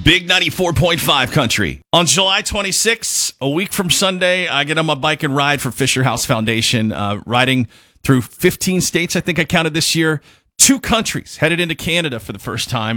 Big 94.5 country. On July 26th, a week from Sunday, I get on my bike and ride for Fisher House Foundation, riding through 15 states, I think I counted this year, 2 countries, headed into Canada for the first time.